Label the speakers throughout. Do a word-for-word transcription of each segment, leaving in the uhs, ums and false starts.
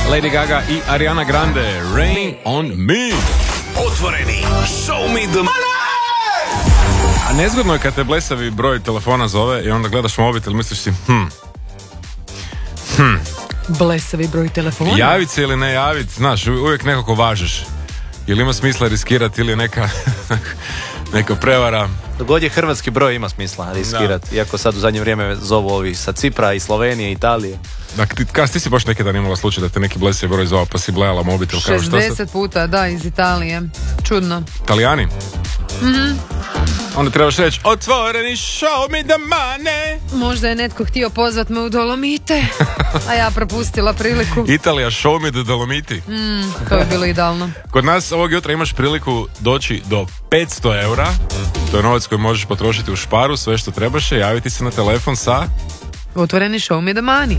Speaker 1: Lady Gaga i Ariana Grande, Rain on Me.
Speaker 2: Otvoreni, show me the money!
Speaker 1: A nezgodno je kad te blesavi broj telefona zove i onda gledaš mobitel i misliš si, hm, hm.
Speaker 3: Blesavi broj telefona?
Speaker 1: Javit se ili ne javit, znaš, uvijek nekako važeš. Ili ima smisla riskirati ili je neka, neka prevara.
Speaker 4: Dogod je hrvatski broj ima smisla riskirati, iako sad u zadnje vrijeme zovu ovi sa Cipra i Slovenije, Italije.
Speaker 1: Dakle, ti, kas, ti si baš neki dan imala slučaj da te neki blesavi broj zvao pa si blejala mobitel. Kao,
Speaker 3: šezdeset puta, da, iz Italije. Čudno.
Speaker 1: Italijani?
Speaker 3: Mhm.
Speaker 1: Onda trebaš reći, otvoreni, show me the money.
Speaker 3: Možda je netko htio pozvat me u Dolomite, a ja propustila priliku.
Speaker 1: Italija, show me the Dolomiti.
Speaker 3: Mm, to je bilo idealno.
Speaker 1: Kod nas ovog jutra imaš priliku doći do petsto eura. To je novac koji možeš potrošiti u šparu, sve što trebaš je javiti se na telefon sa...
Speaker 3: Otvoreni show me the money.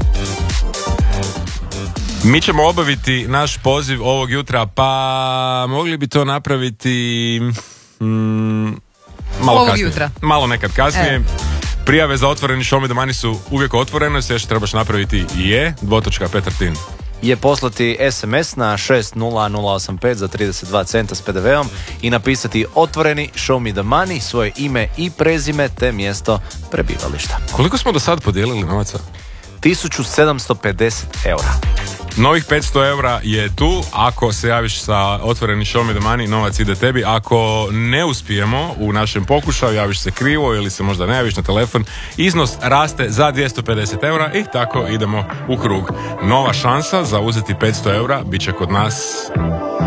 Speaker 1: Mi ćemo obaviti naš poziv ovog jutra, pa mogli bi to napraviti... Mm, malo
Speaker 3: ovog
Speaker 1: kasnije.
Speaker 3: jutra.
Speaker 1: Malo nekad kasnije.
Speaker 3: E.
Speaker 1: Prijave za otvoreni show me the money su uvijek otvorene, sve što trebaš napraviti je dvotočka Petartin.
Speaker 4: Je poslati es em es na šest nula nula osam pet za trideset dva centa s pe de veom i napisati otvoreni show me the money, svoje ime i prezime te mjesto prebivališta.
Speaker 1: Koliko smo do sad podijelili novaca?
Speaker 4: tisuću sedamsto pedeset eura.
Speaker 1: Novih petsto eura je tu. Ako se javiš sa otvoreni show me the money, novac ide tebi. Ako ne uspijemo u našem pokušaju, javiš se krivo ili se možda ne javiš na telefon, iznos raste za dvjesto pedeset eura i tako idemo u krug. Nova šansa za uzeti petsto eura bit će kod nas